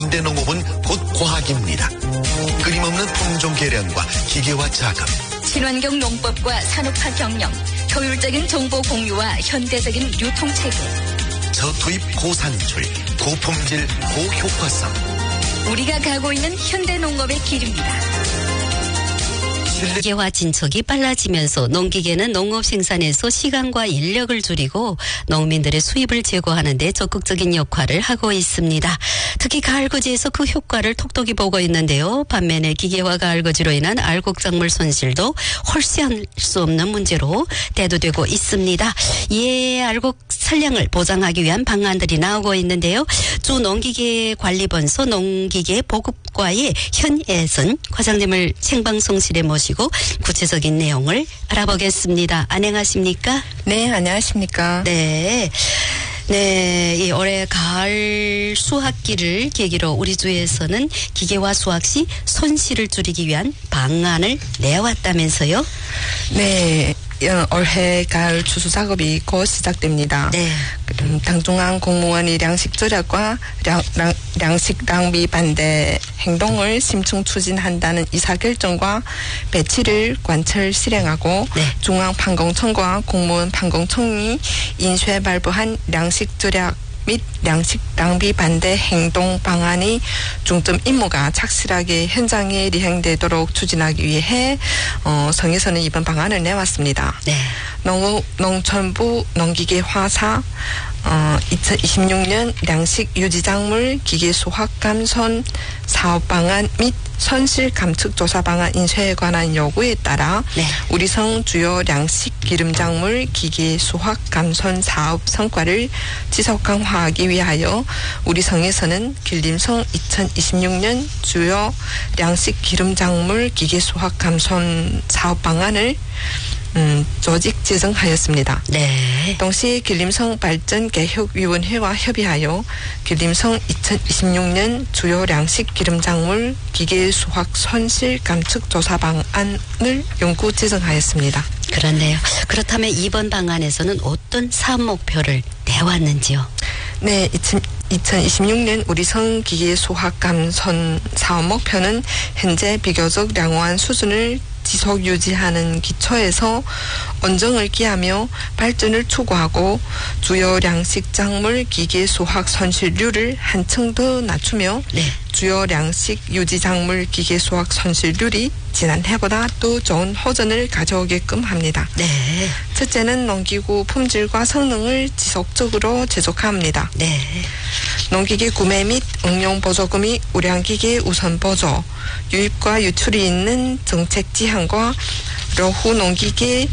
현대농업은 곧 과학입니다. 끊임없는 품종 개량과 기계화 작업, 친환경 농법과 산업화 경영, 효율적인 정보 공유와 현대적인 유통체계, 저투입 고산출, 고품질, 고효과성. 우리가 가고 있는 현대농업의 길입니다. 기계화 진척이 빨라지면서 농기계는 농업 생산에서 시간과 인력을 줄이고 농민들의 수입을 제고하는 데 적극적인 역할을 하고 있습니다. 특히 가을거지에서 그 효과를 톡톡히 보고 있는데요. 반면에 기계화 가을거지로 인한 알곡작물 손실도 홀수할 수 없는 문제로 대두되고 있습니다. 이에 알곡 산량을 보장하기 위한 방안들이 나오고 있는데요. 주 농기계관리본소 농기계 보급과의 현예선 과장님을 생방송실에 모시고 구체적인 내용을 알아보겠습니다. 안녕하십니까? 네, 안녕하십니까? 네. 이 올해 가을 수확기를 계기로 우리 주에서는 기계화 수확 시 손실을 줄이기 위한 방안을 내왔다면서요? 네. 올해 가을 추수 작업이 곧 시작됩니다. 네. 당중앙 공무원이粮食 절약과粮食 낭비 반대 행동을 심층 추진한다는 이사결정과 배치를 관철 실행하고 네. 중앙판공청과 공무원 판공청이 인쇄 발부한粮食 절약 및粮食 낭비 반대 행동 방안이 중점 임무가 착실하게 현장에 리행되도록 추진하기 위해 성에서는 이번 방안을 내왔습니다. 네. 농촌부 농기계화사 2026년粮食 유지작물 기계 수확 감손 사업 방안 및 손실 감축 조사 방안 인쇄에 관한 요구에 따라 네. 우리 성 주요粮食 기름작물 기계 수확 감손 사업 성과를 지속 강화하기 위하여 우리 성에서는 길림성 2026년 주요粮食 기름작물 기계 수확 감손 사업 방안을 조직 제정하였습니다. 네. 동시에 길림성 발전개혁위원회와 협의하여 길림성 2026년 주요粮食 기름작물 기계 수확 손실 감축 조사 방안을 연구 제정하였습니다. 그렇네요. 그렇다면 이번 방안에서는 어떤 사업 목표를 내왔는지요? 네, 2026년 우리 성 기계 수확 감손 사업 목표는 현재 비교적 양호한 수준을 지속 유지하는 기초에서 언정을 기하며 발전을 추구하고 주요粮食 작물 기계 수확 손실률을 한층 더 낮추며 네. 주요粮食 유지 작물 기계 수확 손실률이 지난해보다 더 좋은 호전을 가져오게끔 합니다. 네. 첫째는 농기구 품질과 성능을 지속적으로 제조합니다. 네. 농기계 구매 및 응용 보조금이 우량기계 우선 보조, 유입과 유출이 있는 정책 지향과 러후 농기계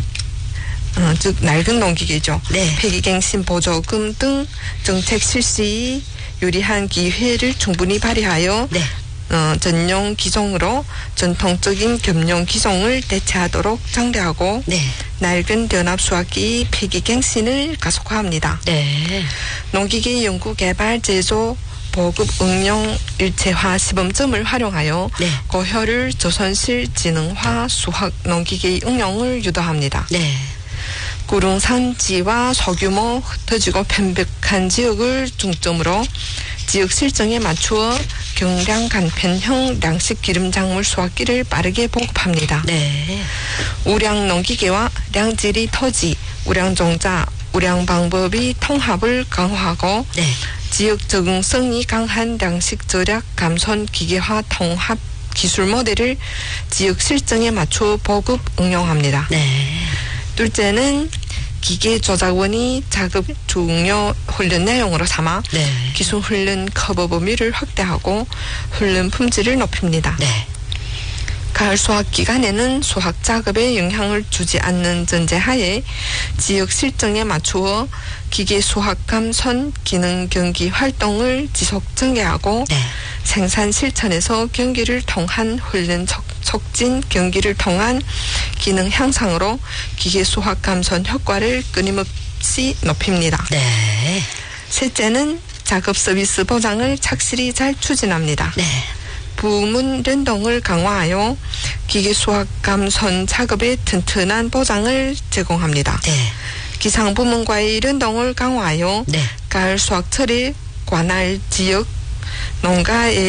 즉 낡은 농기계죠. 네. 폐기갱신 보조금 등 정책 실시 유리한 기회를 충분히 발휘하여 네. 전용 기종으로 전통적인 겸용 기종을 대체하도록 장려하고 네. 낡은 변압 수확기 폐기갱신을 가속화합니다. 네. 농기계 연구 개발 제조 보급 응용 일체화 시범점을 활용하여 네. 고효율 저손실 지능화 수확 농기계 응용을 유도합니다. 네. 구릉 산지와 소규모 흩어지고 편백한 지역을 중점으로 지역 실정에 맞추어 경량 간편형粮食 기름작물 수확기를 빠르게 보급합니다. 네. 우량 농기계와 량지리 토지, 우량 종자, 우량 방법의 통합을 강화하고 네. 지역 적응성이 강한粮食 절약 감손 기계화 통합 기술 모델을 지역 실정에 맞춰 보급 응용합니다. 네. 둘째는 기계 조작원이 작업 중요 훈련 내용으로 삼아 네. 기술 훈련 커버 범위를 확대하고 훈련 품질을 높입니다. 네. 가을 수확 기간에는 수확 작업에 영향을 주지 않는 전제하에 지역 실정에 맞추어 기계 수확 감손 기능 경기 활동을 지속 전개하고 네. 생산 실천에서 경기를 통한 훈련 촉진 경기를 통한 기능 향상으로 기계 수확 감손 효과를 끊임없이 높입니다. 네. 셋째는 작업 서비스 보장을 착실히 잘 추진합니다. 네. 부문 연동을 강화하여 기계 수확 감손 작업에 튼튼한 보장을 제공합니다. 네. 기상 부문과의 연동을 강화하여 네. 가을 수확철에 관할 지역 농가의